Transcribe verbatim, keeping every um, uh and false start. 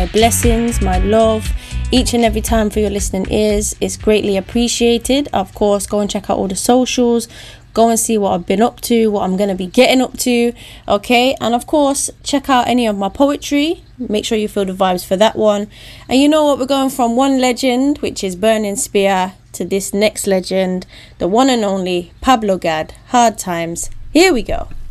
my blessings, my love, each and every time for your listening ears. It's greatly appreciated. Of course, go and check out all the socials. Go and see what I've been up to, what I'm going to be getting up to, okay? And of course, check out any of my poetry. Make sure you feel the vibes for that one. And you know what? We're going from one legend, which is Burning Spear, to this next legend, the one and only Pablo Gad, Hard Times. Here we go.